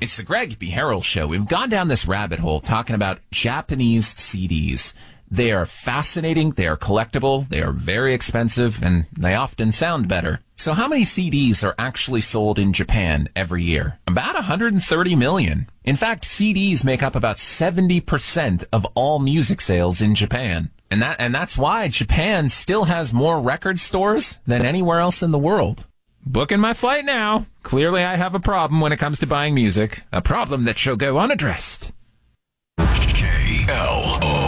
It's the Greg B. Harrell Show. We've gone down this rabbit hole talking about Japanese CDs. They are fascinating, they are collectible, they are very expensive, and they often sound better. So how many CDs are actually sold in Japan every year? About 130 million. In fact, CDs make up about 70% of all music sales in Japan. And that's why Japan still has more record stores than anywhere else in the world. Booking my flight now. Clearly I have a problem when it comes to buying music. A problem that shall go unaddressed. KLO.